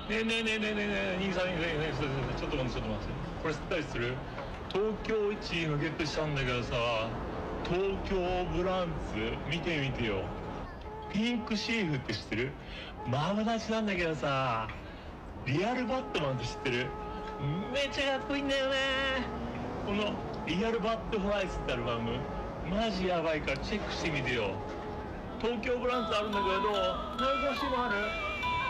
ねえねえねえねえねえねえ兄さんねえねえちょっと待ってちょっと待って、これ知ったりする？東京1位のゲットしたんだけどさ、東京ブランツ見てみてよ。ピンクシーフって知ってる？マブダチなんだけどさ、リアルバットマンって知ってる？めっちゃかっこいいんだよね。このリアルバットファイスってアルバムマジやばいからチェックしてみてよ。東京ブランツあるんだけど、何かしもある？